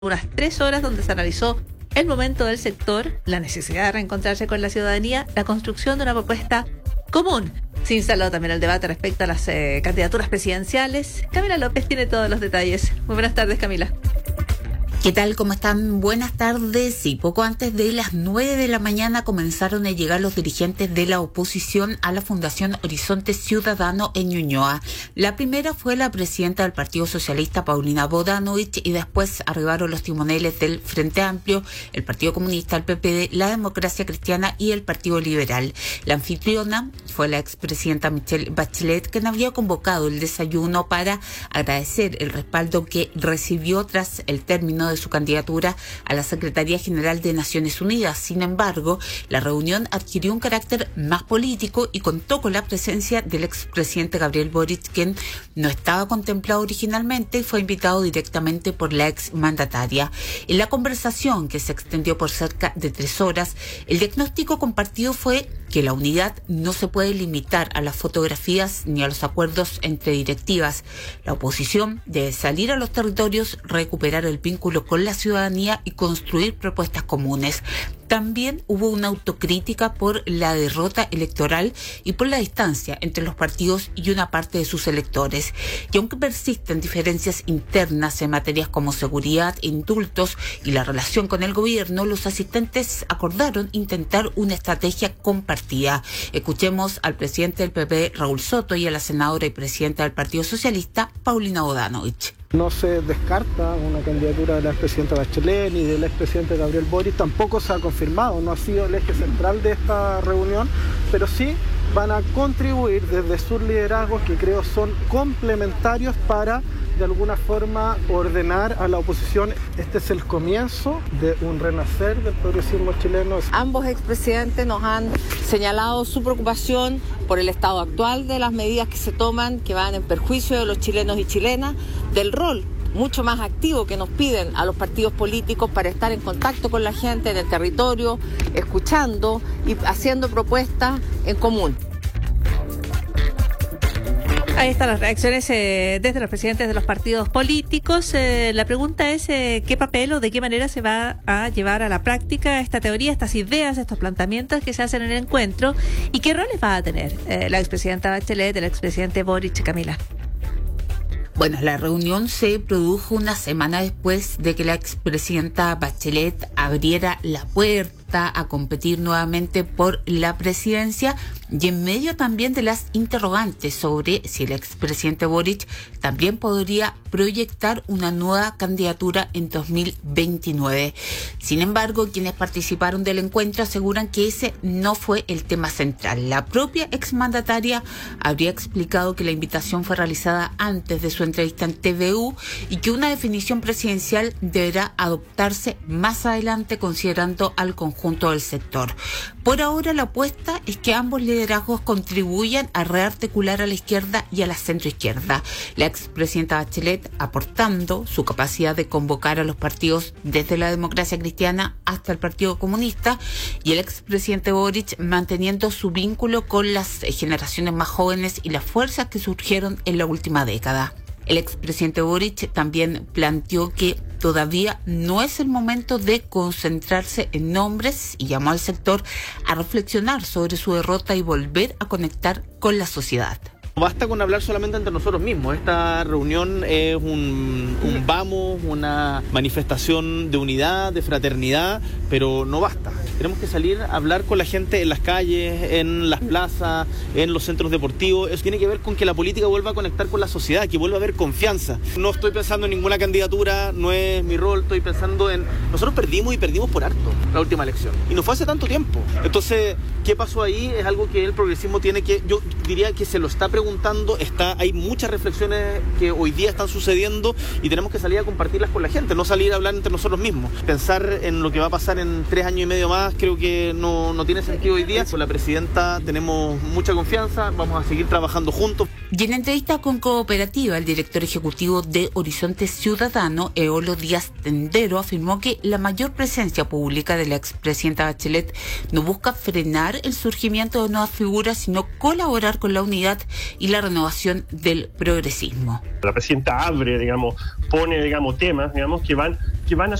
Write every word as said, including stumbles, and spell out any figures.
unas tres horas donde se analizó el momento del sector, la necesidad de reencontrarse con la ciudadanía, la construcción de una propuesta común. Se instaló también el debate respecto a las eh, candidaturas presidenciales. Camila López tiene todos los detalles. Muy buenas tardes, Camila. ¿Qué tal? ¿Cómo están? Buenas tardes. Y poco antes de las nueve de la mañana comenzaron a llegar los dirigentes de la oposición a la Fundación Horizonte Ciudadano en Ñuñoa. La primera fue la presidenta del Partido Socialista, Paulina Bodanovich, y después arribaron los timoneles del Frente Amplio, el Partido Comunista, el P P D, la Democracia Cristiana y el Partido Liberal. La anfitriona fue la expresidenta Michelle Bachelet, quien había convocado el desayuno para agradecer el respaldo que recibió tras el término de su candidatura a la Secretaría General de Naciones Unidas. Sin embargo, la reunión adquirió un carácter más político y contó con la presencia del expresidente Gabriel Boric, quien no estaba contemplado originalmente y fue invitado directamente por la exmandataria. En la conversación, que se extendió por cerca de tres horas, el diagnóstico compartido fue que la unidad no se puede limitar a las fotografías ni a los acuerdos entre directivas. La oposición debe salir a los territorios, recuperar el vínculo con la ciudadanía y construir propuestas comunes. También hubo una autocrítica por la derrota electoral y por la distancia entre los partidos y una parte de sus electores. Y aunque persisten diferencias internas en materias como seguridad, indultos y la relación con el gobierno, los asistentes acordaron intentar una estrategia compartida. Escuchemos al presidente del P P, Raúl Soto, y a la senadora y presidenta del Partido Socialista, Paulina Bodanovich. No se descarta una candidatura de la expresidenta Bachelet ni del expresidente Gabriel Boric, tampoco se ha confirmado, no ha sido el eje central de esta reunión, pero sí van a contribuir desde sus liderazgos, que creo son complementarios para de alguna forma ordenar a la oposición. Este es el comienzo de un renacer del progresismo chileno. Ambos expresidentes nos han señalado su preocupación por el estado actual de las medidas que se toman, que van en perjuicio de los chilenos y chilenas, del rol mucho más activo que nos piden a los partidos políticos para estar en contacto con la gente en el territorio, escuchando y haciendo propuestas en común. Ahí están las reacciones eh, desde los presidentes de los partidos políticos. Eh, la pregunta es eh, qué papel o de qué manera se va a llevar a la práctica esta teoría, estas ideas, estos planteamientos que se hacen en el encuentro, y qué roles va a tener eh, la expresidenta Bachelet, el expresidente Boric. Camila. Bueno, la reunión se produjo una semana después de que la expresidenta Bachelet abriera la puerta a competir nuevamente por la presidencia, y en medio también de las interrogantes sobre si el expresidente Boric también podría proyectar una nueva candidatura en dos mil veintinueve. Sin embargo, quienes participaron del encuentro aseguran que ese no fue el tema central. La propia exmandataria habría explicado que la invitación fue realizada antes de su entrevista en T V U y que una definición presidencial deberá adoptarse más adelante considerando al conjunto del sector. Por ahora, la apuesta es que ambos liderazgos contribuyan a rearticular a la izquierda y a la centroizquierda. La expresidenta Bachelet aportando su capacidad de convocar a los partidos desde la Democracia Cristiana hasta el Partido Comunista, y el expresidente Boric manteniendo su vínculo con las generaciones más jóvenes y las fuerzas que surgieron en la última década. El expresidente Boric también planteó que todavía no es el momento de concentrarse en nombres y llamó al sector a reflexionar sobre su derrota y volver a conectar con la sociedad. Basta con hablar solamente entre nosotros mismos. Esta reunión es un, un vamos, una manifestación de unidad, de fraternidad, pero no basta. Tenemos que salir a hablar con la gente en las calles, en las plazas, en los centros deportivos. Eso tiene que ver con que la política vuelva a conectar con la sociedad, que vuelva a haber confianza. No estoy pensando en ninguna candidatura, no es mi rol, estoy pensando en... Nosotros perdimos y perdimos por harto la última elección. Y no fue hace tanto tiempo. Entonces, ¿qué pasó ahí? Es algo que el progresismo tiene que... Yo diría que se lo está preguntando. Está, hay muchas reflexiones que hoy día están sucediendo y tenemos que salir a compartirlas con la gente, no salir a hablar entre nosotros mismos. Pensar en lo que va a pasar en tres años y medio más creo que no, no tiene sentido hoy día. Con la presidenta tenemos mucha confianza, vamos a seguir trabajando juntos. Y en entrevista con Cooperativa, el director ejecutivo de Horizonte Ciudadano, Eolo Díaz Tendero, afirmó que la mayor presencia pública de la expresidenta Bachelet no busca frenar el surgimiento de nuevas figuras, sino colaborar con la unidad y la renovación del progresismo. La presidenta abre, digamos, pone, digamos, temas, digamos, que van, que van a